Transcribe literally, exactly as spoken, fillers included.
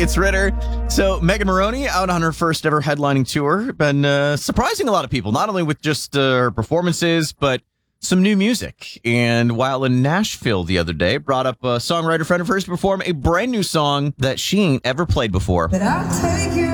it's Ritter. So Megan Moroney out on her first ever headlining tour. Been uh, surprising a lot of people, not only with just uh, her performances, but some new music. And while in Nashville the other day, brought up a songwriter friend of hers to perform a brand new song that she ain't ever played before. But I'll take you